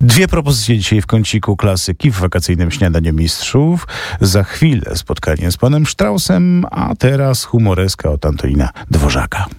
Dwie propozycje dzisiaj w kąciku klasyki w wakacyjnym śniadaniu mistrzów. Za chwilę spotkanie z panem Straussem, a teraz humoreska od Antonina Dworzaka.